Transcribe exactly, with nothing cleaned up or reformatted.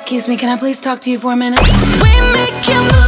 Excuse me, can I please talk to you for a minute? We make you move.